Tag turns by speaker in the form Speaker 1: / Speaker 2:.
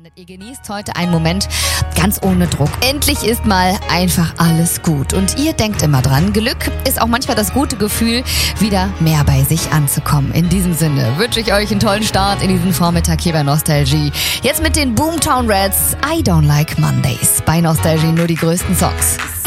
Speaker 1: gelandet. Ihr genießt heute einen Moment ganz ohne Druck. Endlich ist mal einfach alles gut. Und ihr denkt immer dran, Glück ist auch manchmal das gute Gefühl, wieder mehr bei sich anzukommen. In diesem Sinne wünsche ich euch einen tollen Start in diesen Vormittag hier bei Nostalgie. Jetzt mit den Boomtown Rats, I Don't Like Mondays. Bei Nostalgie nur die größten Songs.